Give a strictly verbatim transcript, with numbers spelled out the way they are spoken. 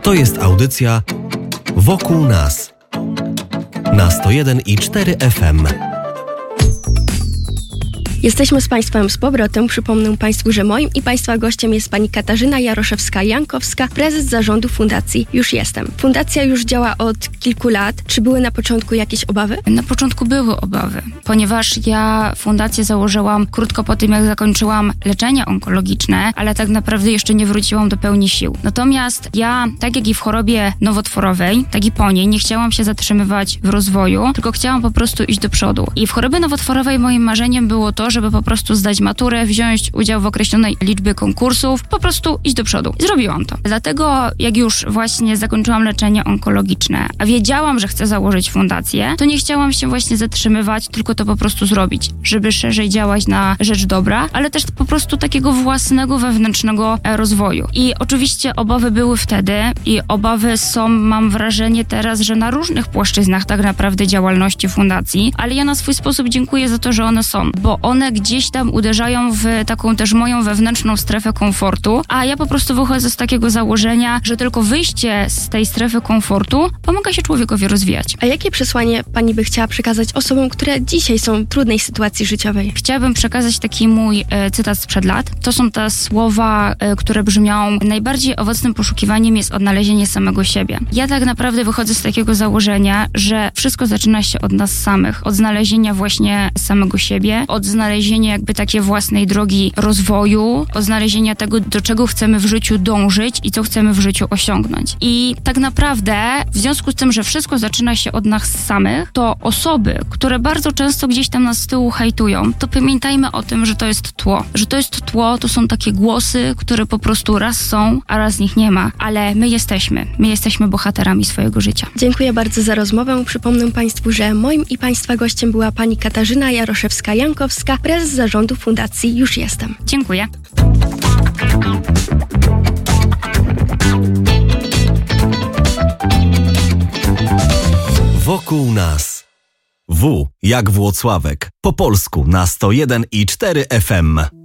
To jest audycja Wokół nas na sto jeden i cztery F M. Jesteśmy z Państwem z powrotem. Przypomnę Państwu, że moim i Państwa gościem jest Pani Katarzyna Jaroszewska-Jankowska, prezes zarządu Fundacji Już Jestem. Fundacja już działa od kilku lat. Czy były na początku jakieś obawy? Na początku były obawy, ponieważ ja fundację założyłam krótko po tym, jak zakończyłam leczenie onkologiczne, ale tak naprawdę jeszcze nie wróciłam do pełni sił. Natomiast ja, tak jak i w chorobie nowotworowej, tak i po niej, nie chciałam się zatrzymywać w rozwoju, tylko chciałam po prostu iść do przodu. I w chorobie nowotworowej moim marzeniem było to, żeby po prostu zdać maturę, wziąć udział w określonej liczbie konkursów, po prostu iść do przodu. I zrobiłam to. Dlatego, jak już właśnie zakończyłam leczenie onkologiczne, a wiedziałam, że chcę założyć fundację, to nie chciałam się właśnie zatrzymywać, tylko to po prostu zrobić, żeby szerzej działać na rzecz dobra, ale też po prostu takiego własnego, wewnętrznego rozwoju. I oczywiście obawy były wtedy i obawy są, mam wrażenie teraz, że na różnych płaszczyznach tak naprawdę działalności fundacji, ale ja na swój sposób dziękuję za to, że one są, bo one gdzieś tam uderzają w taką też moją wewnętrzną strefę komfortu, a ja po prostu wychodzę z takiego założenia, że tylko wyjście z tej strefy komfortu pomaga się człowiekowi rozwijać. A jakie przesłanie Pani by chciała przekazać osobom, które dzisiaj są w trudnej sytuacji życiowej? Chciałabym przekazać taki mój e, cytat sprzed lat. To są te słowa, e, które brzmią: najbardziej owocnym poszukiwaniem jest odnalezienie samego siebie. Ja tak naprawdę wychodzę z takiego założenia, że wszystko zaczyna się od nas samych, od znalezienia właśnie samego siebie, od znalezienia jakby takiej własnej drogi rozwoju, od znalezienia tego, do czego chcemy w życiu dążyć i co chcemy w życiu osiągnąć. I tak naprawdę w związku z tym, że wszystko zaczyna się od nas samych, to osoby, które bardzo często gdzieś tam nas z tyłu hejtują, to pamiętajmy o tym, że to jest tło. Że to jest tło, to są takie głosy, które po prostu raz są, a raz ich nie ma. Ale my jesteśmy. My jesteśmy bohaterami swojego życia. Dziękuję bardzo za rozmowę. Przypomnę Państwu, że moim i Państwa gościem była Pani Katarzyna Jaroszewska-Jankowska, prezes zarządu Fundacji Już Jestem. Dziękuję. Wokół nas. W jak Włocławek. Po polsku na sto jeden i cztery F M.